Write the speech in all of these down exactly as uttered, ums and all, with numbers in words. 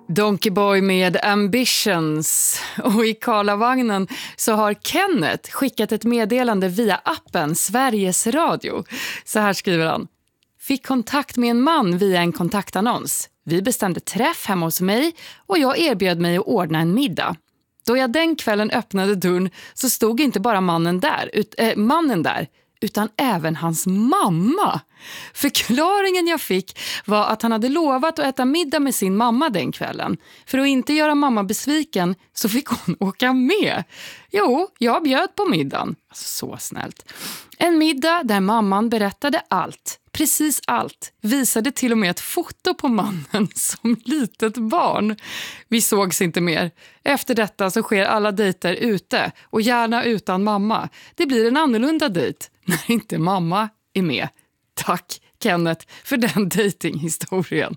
Donkey Boy med Ambitions. Och i Karlavagnen så har Kenneth skickat ett meddelande via appen Sveriges Radio. Så här skriver han. Fick kontakt med en man via en kontaktannons. Vi bestämde träff hemma hos mig och jag erbjöd mig att ordna en middag. Då jag den kvällen öppnade dörren så stod inte bara mannen där, ut, äh, mannen där utan även hans mamma. Förklaringen jag fick var att han hade lovat att äta middag med sin mamma den kvällen. För att inte göra mamma besviken så fick hon åka med. Jo, jag bjöd på middagen. Alltså, så snällt. En middag där mamman berättade allt. Precis allt. Visade till och med ett foto på mannen som litet barn. Vi sågs inte mer. Efter detta så sker alla dejter ute. Och gärna utan mamma. Det blir en annorlunda dejt när inte mamma är med. Tack Kenneth för den dejtinghistorien.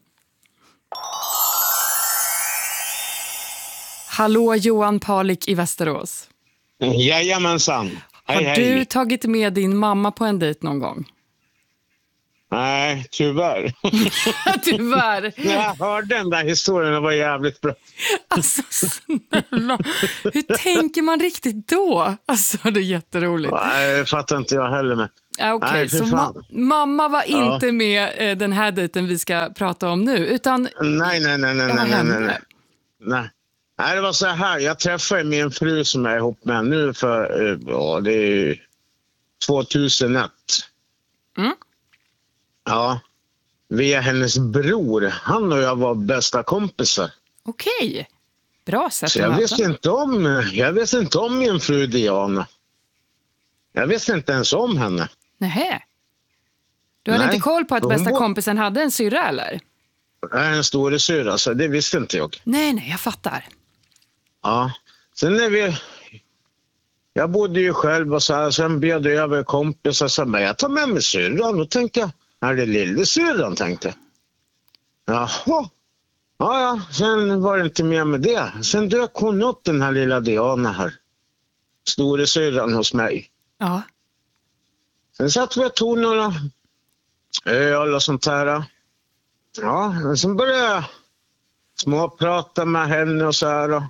Hallå Johan Palik i Västerås. Jajamensan. Har hej, du hej. tagit med din mamma på en dejt någon gång? Nej, tyvärr. Tyvärr. När jag hörde den där historien, det var jävligt bra. Alltså snälla, hur tänker man riktigt då? Alltså det är jätteroligt. Nej, det fattar inte jag heller med. Ja, okej, Nej, så ma- mamma var inte ja. med eh, den här dejten vi ska prata om nu, utan... Nej, nej, nej, nej, nej, nej, nej. nej. Nej, det var så här. Jag träffade min fru som jag är ihop med nu för, ja, det är tvåtusenett. Mm. Ja, via hennes bror. Han och jag var bästa kompisar. Okej, bra sätt så jag att visste inte om, jag visste inte om min fru Diana. Jag visste inte ens om henne. Nähä. Du hade Nej, inte koll på att bästa var... kompisen hade en syrra, eller? Nej, en stor syra, så det visste inte jag. Nej, nej, jag fattar. Ja, sen när vi... Jag bodde ju själv och så här, sen bjöd jag över kompisar och sa, men jag tar med mig syrran. Då tänkte jag, är det lille syrran, tänkte jag. Jaha. Ja, ja, sen var det inte mer med det. Sen dök hon upp, den här lilla Diana här. Store syrran hos mig. Ja. Sen satt vi och tog några öl och sånt här. Ja, men sen började jag småprata med henne och så här.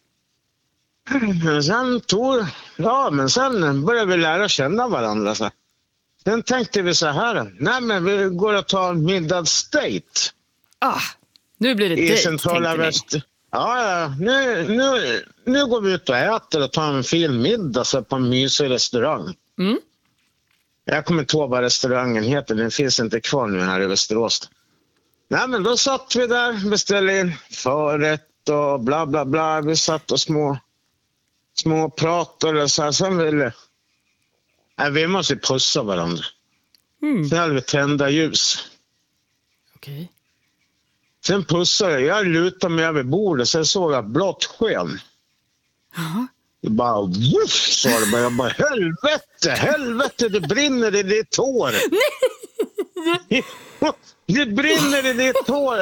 Men sen tog, ja, men sen började vi lära känna varandra. Så. Sen tänkte vi så här, nej men vi går och tar en middagsdate. Ah, nu blir det I dejt, centrala väst. Ja, ja, nu, nu, nu går vi ut och äter och tar en fin middag så på en mysig restaurang. Mm. Jag kommer inte ihåg vad restaurangen heter, den finns inte kvar nu här i Västerås. Nej, men då satt vi där, beställde in förrätt och bla bla bla. Vi satt och små, små pratade och så här. Sen ville... Nej, vi måste pussa varandra. Mm. Sen hade vi tända ljus. Okej. Okay. Sen pussade jag. Jag lutade mig över bordet, sen såg jag blått sken. Jaha. Det bara, wuff, sa det bara. Jag bara, helvete, helvete, det brinner i ditt hår. Nej! Det brinner i ditt hår.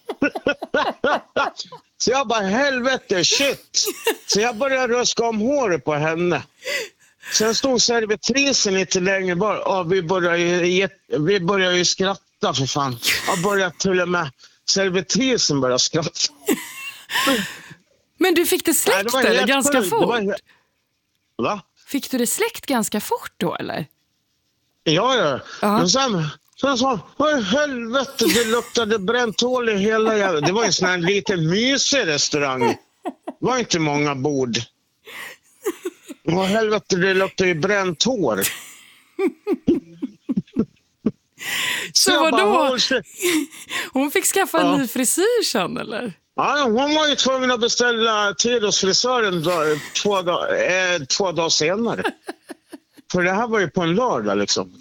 Så jag bara, helvete, shit. Så jag började röska om håret på henne. Sen stod servitrisen lite längre bara. Ja, vi började ju, vi började ju skratta för fan. Jag började till och med servitrisen började skratta. Men du fick det släckt, ja, det eller ganska fort? Var... Va? Fick du det släckt ganska fort då, eller? Ja, ja. Uh-huh. Men sen, sen sa han, helvete, det luktade bränt hål i hela jävla... Det var en sån här liten mysig restaurang. Det var inte många bord. Åh, helvete, det luktade ju bränt hår. Så, så vadå? Hon fick skaffa en ja. ny frisyr sen, eller? Ja, hon var ju tvungen att beställa tid hos frisören då, två, dag, eh, två dagar senare. För det här var ju på en lördag liksom.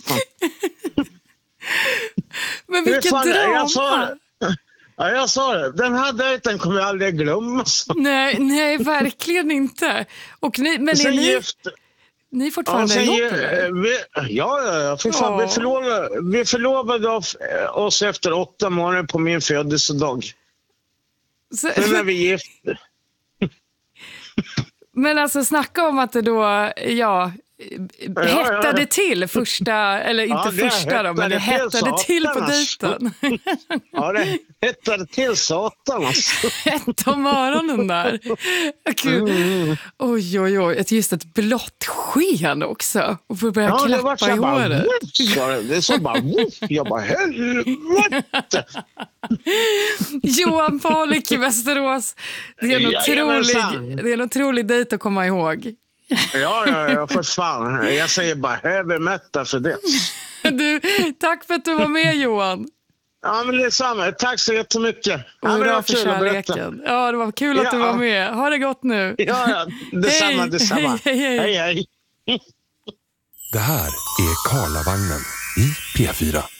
Men vilket fan, drama! Jag sa, ja, jag sa det. Den här dejten kommer jag aldrig glömma. Så. Nej, nej, verkligen inte. Och ni, men är ni, gift... ni är fortfarande ja, ihop, eller? Vi, ja, ja, för fan, oh. vi, förlovade, vi förlovade oss efter åtta månader på min födelsedag. Så, Sen är vi gifta. Men alltså snacka om att det då, ja, ja, hettade ja, ja. till första, eller inte ja, första då, men det hettade till, till på dejten. Ja, det hettade till satan alltså. Ett om öronen där. Mm. Oj, oj, oj. Ett, just ett blått sken också. Och får börja ja, klappa i håret. Bara, det är så bara, woof, jag bara, helvete. Johan Paulik i Västerås. Det är en otrolig, det är en otrolig dejt att komma ihåg. Ja, ja, ja, för fan. Jag säger bara heavy metal för det. Du, tack för att du var med, Johan. Ja, men det är samma. Tack så jättemycket. Hurra för kärleken. Ja, det var kul att ja. du var med. Ha det gott nu. Ja, ja. Detsamma, hej. detsamma. Hej, hej, hej. hej, hej. Det här är Karlavagnen i P fyra.